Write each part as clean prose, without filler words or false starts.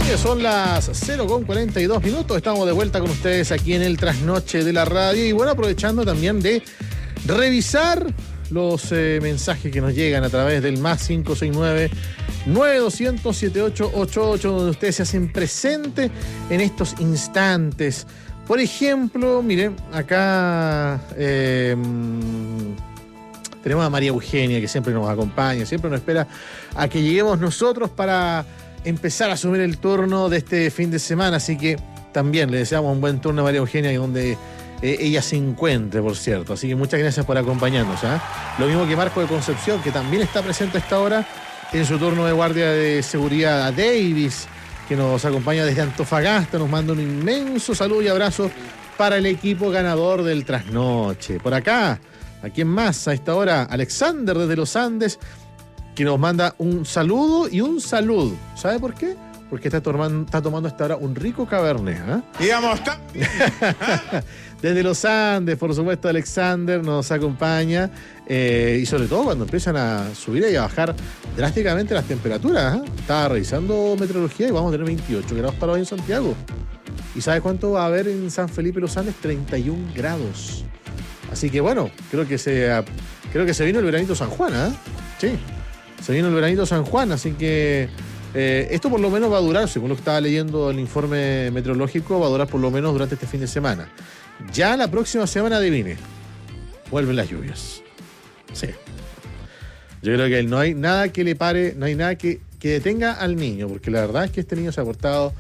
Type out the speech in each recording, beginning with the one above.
Son las 0:42. Estamos de vuelta con ustedes aquí en el Trasnoche de la Radio. Y bueno, aprovechando también de revisar los mensajes que nos llegan a través del más 569-9200-7888, donde ustedes se hacen presente en estos instantes. Por ejemplo, miren, acá tenemos a María Eugenia, que siempre nos acompaña, siempre nos espera a que lleguemos nosotros para empezar a asumir el turno de este fin de semana, así que también le deseamos un buen turno a María Eugenia, donde ella se encuentre, por cierto. Así que muchas gracias por acompañarnos, ¿eh? Lo mismo que Marco de Concepción, que también está presente a esta hora en su turno de guardia de seguridad. A Davis, que nos acompaña desde Antofagasta, nos manda un inmenso saludo y abrazo para el equipo ganador del Trasnoche. Por acá, ¿a quién más a esta hora? Alexander desde los Andes, que nos manda un saludo y un salud. ¿Sabe por qué? Porque está tomando hasta ahora un rico cabernet, ¿eh? Digamos, también. Desde los Andes, por supuesto, Alexander nos acompaña, y sobre todo cuando empiezan a subir y a bajar drásticamente las temperaturas, ¿eh? Estaba revisando meteorología y vamos a tener 28 grados para hoy en Santiago. ¿Y sabe cuánto va a haber en San Felipe los Andes? 31 grados. Así que bueno, creo que se vino el veranito San Juan, ¿eh? Sí. Se vino el veranito San Juan, así que esto por lo menos va a durar, según lo que estaba leyendo el informe meteorológico, va a durar por lo menos durante este fin de semana. Ya la próxima semana, adivine, vuelven las lluvias. Sí. Yo creo que no hay nada que le pare, no hay nada que detenga al niño, porque la verdad es que este niño se ha portado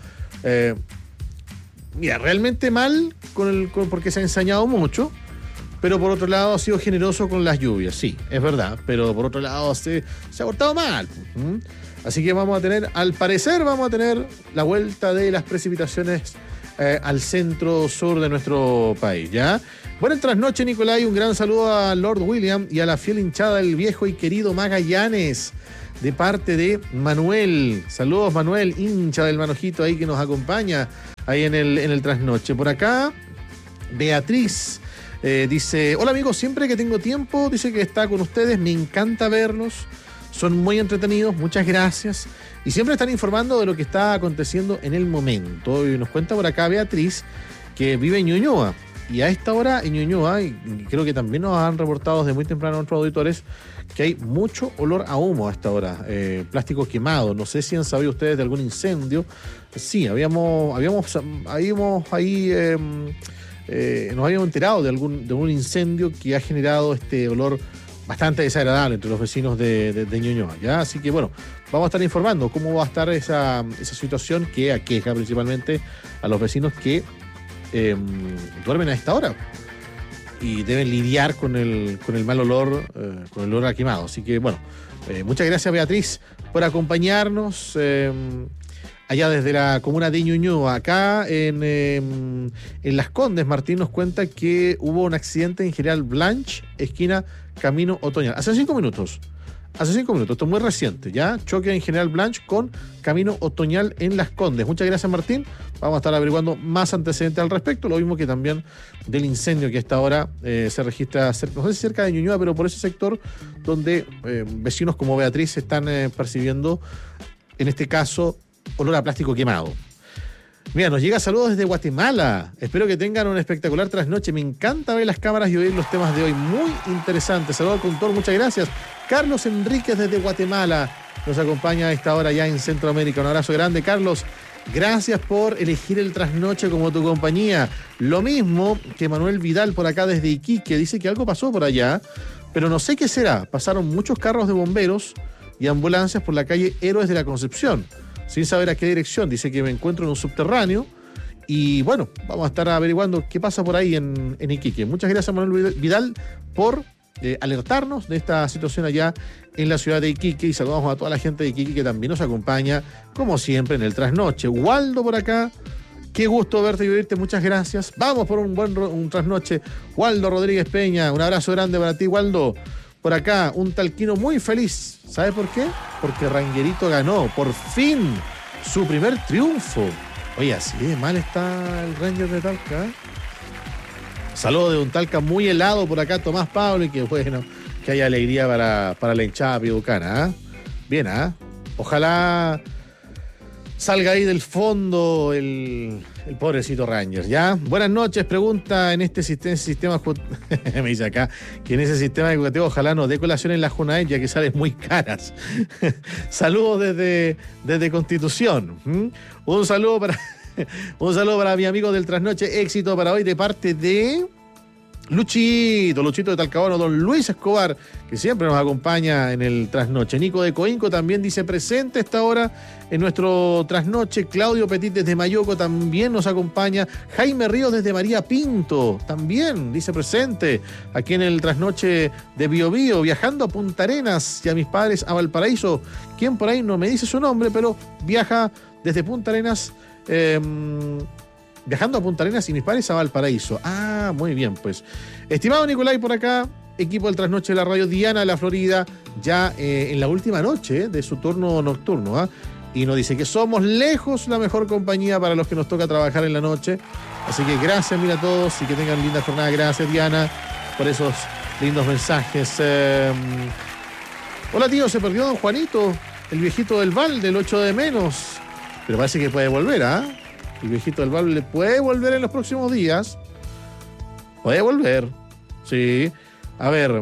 realmente mal porque se ha ensañado mucho. Pero por otro lado ha sido generoso con las lluvias, sí, es verdad. Pero por otro lado se ha portado mal. Así que al parecer vamos a tener la vuelta de las precipitaciones al centro-sur de nuestro país, ¿ya? Buenas trasnoche, Nicolai. Un gran saludo a Lord William y a la fiel hinchada del viejo y querido Magallanes, de parte de Manuel. Saludos, Manuel, hincha del Manojito ahí que nos acompaña ahí en el trasnoche. Por acá, Beatriz. Dice, hola amigos, siempre que tengo tiempo, dice que está con ustedes, me encanta verlos, son muy entretenidos, muchas gracias, y siempre están informando de lo que está aconteciendo en el momento. Y nos cuenta por acá Beatriz, que vive en Ñuñoa, y a esta hora en Ñuñoa, y creo que también nos han reportado desde muy temprano nuestros auditores, que hay mucho olor a humo a esta hora, plástico quemado. No sé si han sabido ustedes de algún incendio. Sí, habíamos ahí... nos habíamos enterado de un incendio que ha generado este olor bastante desagradable entre los vecinos de Ñuñoa, ¿ya? Así que bueno, vamos a estar informando cómo va a estar esa situación que aqueja principalmente a los vecinos que duermen a esta hora y deben lidiar con el mal olor, con el olor a quemado. Así que bueno, muchas gracias, Beatriz, por acompañarnos allá desde la comuna de Ñuñoa. Acá en Las Condes, Martín nos cuenta que hubo un accidente en General Blanch, esquina Camino Otoñal. Hace 5 minutos, esto es muy reciente, ¿ya? Choque en General Blanch con Camino Otoñal en Las Condes. Muchas gracias, Martín. Vamos a estar averiguando más antecedentes al respecto, lo mismo que también del incendio que a esta hora se registra no sé si cerca de Ñuñoa, pero por ese sector donde vecinos como Beatriz están percibiendo, en este caso, olor a plástico quemado. Mira, nos llega saludos desde Guatemala. Espero que tengan una espectacular trasnoche. Me encanta ver las cámaras y oír los temas de hoy. Muy interesante. Saludos al conductor, muchas gracias. Carlos Enríquez desde Guatemala nos acompaña a esta hora ya en Centroamérica. Un abrazo grande, Carlos. Gracias por elegir el trasnoche como tu compañía. Lo mismo que Manuel Vidal por acá desde Iquique. Dice que algo pasó por allá, pero no sé qué será. Pasaron muchos carros de bomberos y ambulancias por la calle Héroes de la Concepción, sin saber a qué dirección. Dice que me encuentro en un subterráneo y bueno, vamos a estar averiguando qué pasa por ahí en Iquique. Muchas gracias, Manuel Vidal, por alertarnos de esta situación allá en la ciudad de Iquique, y saludamos a toda la gente de Iquique que también nos acompaña, como siempre, en el trasnoche. Waldo por acá, qué gusto verte y oírte, muchas gracias. Vamos por un trasnoche. Waldo Rodríguez Peña, un abrazo grande para ti, Waldo. Por acá, un talquino muy feliz. ¿Sabe por qué? Porque Ranguerito ganó, por fin, su primer triunfo. Oye, así de mal está el Ranger de Talca, ¿eh? Saludos de un Talca muy helado por acá, Tomás Pablo, y que bueno, que haya alegría para la hinchada piucana, ¿eh? Bien, ¿eh? Ojalá salga ahí del fondo el pobrecito Rangers, ¿ya? Buenas noches, pregunta en este sistema me dice acá, que en ese sistema educativo ojalá no dé colación en la Junaed, ya que salen muy caras. Saludos desde Constitución. Un saludo para mi amigo del Trasnoche, éxito para hoy de parte de Luchito de Talcahuano, don Luis Escobar, que siempre nos acompaña en el Trasnoche. Nico de Coinco también dice presente a esta hora en nuestro Trasnoche. Claudio Petit desde Mayoco también nos acompaña. Jaime Ríos desde María Pinto también dice presente aquí en el Trasnoche de Bio Bio, viajando a Punta Arenas y a mis padres a Valparaíso. Quien por ahí no me dice su nombre, pero viaja desde Punta Arenas, viajando a Punta Arenas y mis padres a Valparaíso. Ah, muy bien, pues. Estimado Nicolai, por acá, equipo del Trasnoche de la Radio, Diana de la Florida, ya en la última noche de su turno nocturno, y nos dice que somos lejos la mejor compañía para los que nos toca trabajar en la noche. Así que gracias, mira a todos, y que tengan linda jornada. Gracias, Diana, por esos lindos mensajes. Hola, tío, se perdió don Juanito, el viejito del Val, del 8 de menos. Pero parece que puede volver, El viejito del Val puede volver en los próximos días. Puede volver. Sí. A ver.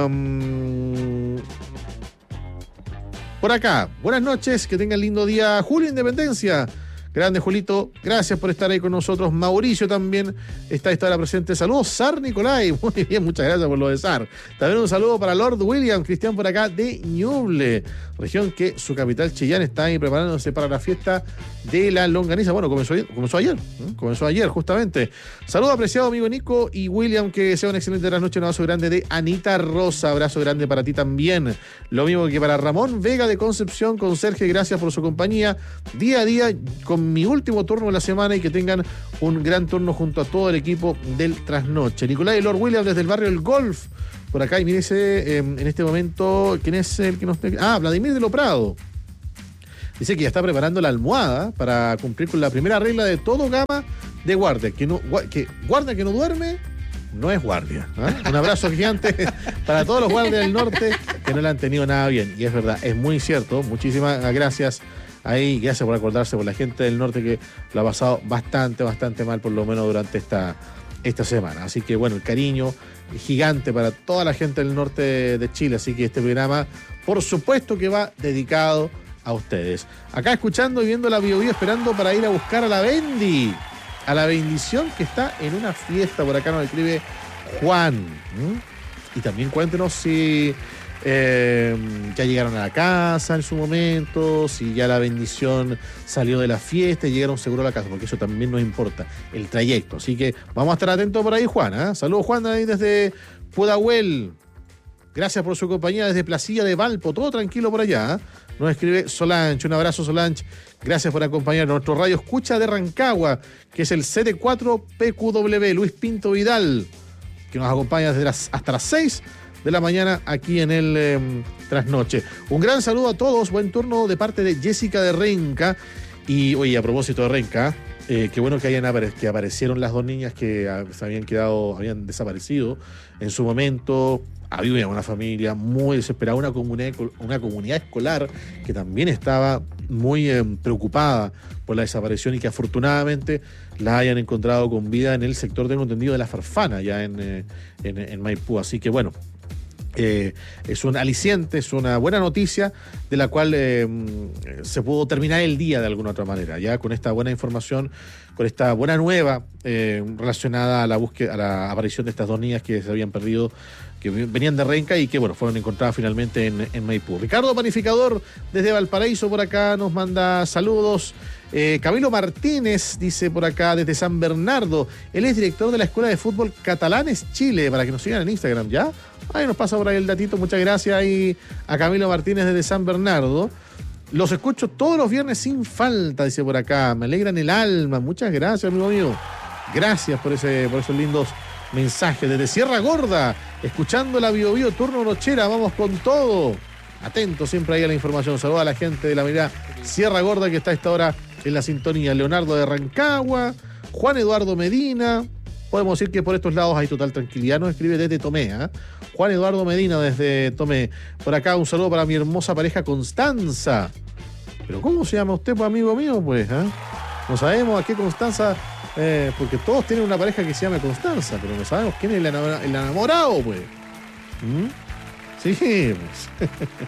Por acá. Buenas noches. Que tengan lindo día. Julio Independencia. Grande, Julito. Gracias por estar ahí con nosotros. Mauricio también está a esta hora presente. Saludos, Sar Nicolai. Muy bien, muchas gracias por lo de Sar. También un saludo para Lord William, Cristian por acá de Ñuble, región que su capital Chillán está ahí preparándose para la fiesta de la longaniza. Bueno, comenzó ayer. Comenzó ayer, justamente. Saludo apreciado, amigo Nico y William. Que sea una excelente noche. Un abrazo grande de Anita Rosa. Abrazo grande para ti también. Lo mismo que para Ramón Vega de Concepción, conserje. Gracias por su compañía día a día con mi último turno de la semana, y que tengan un gran turno junto a todo el equipo del Trasnoche. Nicolai y Lord William desde el barrio El Golf, por acá, y mírese en este momento, ¿quién es el que nos... Vladimir de lo Prado. Dice que ya está preparando la almohada para cumplir con la primera regla de todo gama de guardia, que guardia que no duerme no es guardia. Un abrazo gigante para todos los guardias del norte que no la han tenido nada bien, y es verdad, es muy cierto. Muchísimas gracias ahí, gracias por acordarse, por la gente del norte que lo ha pasado bastante mal, por lo menos durante esta semana. Así que bueno, el cariño gigante para toda la gente del norte de Chile. Así que este programa, por supuesto que va dedicado a ustedes. Acá escuchando y viendo la Bio Bio, esperando para ir a buscar a la Bendy, a la bendición, que está en una fiesta. Por acá nos escribe Juan. Y también cuéntenos si ya llegaron a la casa en su momento, si ya la bendición salió de la fiesta y llegaron seguro a la casa, porque eso también nos importa, el trayecto. Así que vamos a estar atentos por ahí, Juan. Saludos, Juan, ahí desde Pudahuel. Gracias por su compañía desde Placilla de Valpo. Todo tranquilo por allá. Nos escribe Solange. Un abrazo, Solange. Gracias por acompañarnos. Nuestro radio escucha de Rancagua, que es el CD4PQW, Luis Pinto Vidal, que nos acompaña desde hasta las 6 de la mañana aquí en el Trasnoche. Un gran saludo a todos. Buen turno de parte de Jessica de Renca. Y oye, a propósito de Renca, qué bueno que aparecieron las dos niñas que habían desaparecido en su momento. Había una familia muy desesperada, una comunidad escolar que también estaba muy preocupada por la desaparición, y que afortunadamente la hayan encontrado con vida en el sector, tengo entendido, de La Farfana, ya en Maipú. Así que bueno, es un aliciente, es una buena noticia de la cual se pudo terminar el día de alguna otra manera, ya con esta buena información, con esta buena nueva relacionada a la búsqueda, a la aparición de estas dos niñas que se habían perdido, que venían de Renca y que bueno, fueron encontradas finalmente en Maipú. Ricardo Panificador desde Valparaíso por acá nos manda saludos. Camilo Martínez dice por acá desde San Bernardo, él es director de la Escuela de Fútbol Catalanes Chile, para que nos sigan en Instagram, ¿ya? Ahí nos pasa por ahí el datito. Muchas gracias ahí a Camilo Martínez desde San Bernardo. Los escucho todos los viernes sin falta, dice por acá. Me alegran el alma. Muchas gracias, amigo mío. Gracias por esos lindos mensajes. Desde Sierra Gorda, escuchando la Bio Bio turno nochera. Vamos con todo. Atentos siempre ahí a la información. Saludos a la gente de la mirada Sierra Gorda que está a esta hora en la sintonía. Leonardo de Rancagua, Juan Eduardo Medina. Podemos decir que por estos lados hay total tranquilidad. Nos escribe desde Tomé, Juan Eduardo Medina desde Tomé. Por acá un saludo para mi hermosa pareja Constanza. ¿Pero cómo se llama usted, pues, amigo mío? Pues, ¿eh? No sabemos a qué Constanza, porque todos tienen una pareja que se llama Constanza, pero no sabemos quién es el enamorado, pues. ¿Mm? Sí, pues.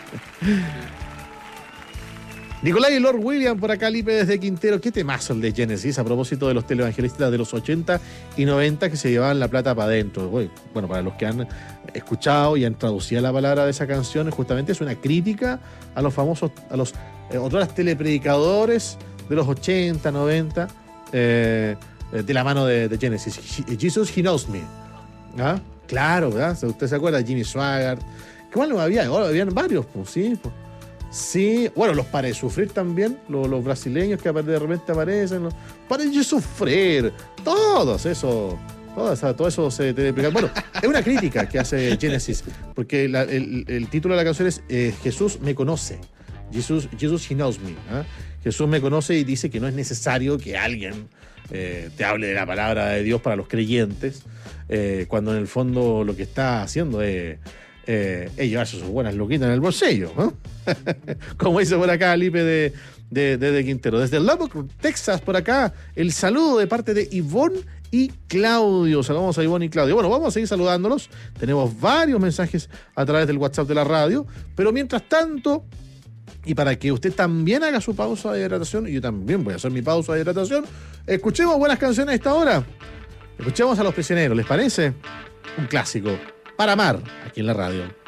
Nicolai y Lord William por acá, Lipe desde Quintero. Qué temazo el de Genesis a propósito de los televangelistas de los 80 y 90 que se llevaban la plata para adentro. Bueno, para los que han escuchado y han traducido la palabra de esa canción, justamente es una crítica a los famosos, a los otros telepredicadores de los 80, 90, de la mano de Genesis. Jesus, He Knows Me. ¿Ah? Claro, ¿verdad? ¿Usted se acuerda? Jimmy Swaggart. ¿Qué más no había? Ahora habían varios, pues, sí, pues. Sí, bueno, los Para de Sufrir también, los brasileños que de repente aparecen, Para de Sufrir, todo eso se teleplica. Bueno, es una crítica que hace Genesis, porque el título de la canción es Jesús me conoce, Jesus He Knows Me. Jesús me conoce y dice que no es necesario que alguien te hable de la palabra de Dios para los creyentes, cuando en el fondo lo que está haciendo es llevarse sus buenas luquitas en el bolsillo, ¿no? Como dice por acá Lipe de Quintero. Desde Lubbock, Texas, por acá, el saludo de parte de Ivonne y Claudio. Saludamos a Ivonne y Claudio. Bueno, vamos a seguir saludándolos. Tenemos varios mensajes a través del WhatsApp de la radio, pero mientras tanto, y para que usted también haga su pausa de hidratación, y yo también voy a hacer mi pausa de hidratación, escuchemos buenas canciones a esta hora. Escuchemos a Los Prisioneros, ¿les parece? Un clásico. Para amar, aquí en la radio.